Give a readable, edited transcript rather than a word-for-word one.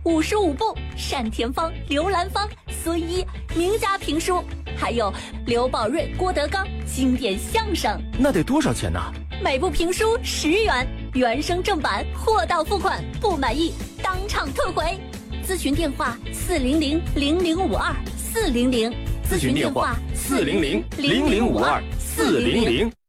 55部单田芳、刘兰芳、孙一名家评书，还有刘宝瑞、郭德纲经典相声。 那得多少钱呢？ 每部评书10元，原声正版，货到付款，不满意当场退回。咨询电话400-0052，400。 咨询电话400-0052，400。